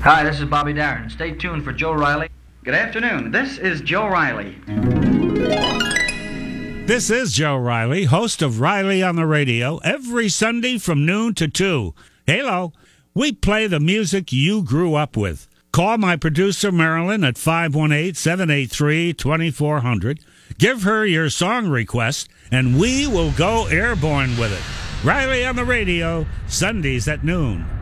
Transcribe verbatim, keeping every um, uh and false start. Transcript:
Hi, this is Bobby Darin. Stay tuned for Joe Riley. Good afternoon. This is Joe Riley. This is Joe Riley, host of Riley on the Radio, every Sunday from noon to two. Hello. We play the music you grew up with. Call my producer, Marilyn, at five one eight, seven eight three, two four zero zero. Give her your song request, and we will go airborne with it. Riley on the Radio, Sundays at noon.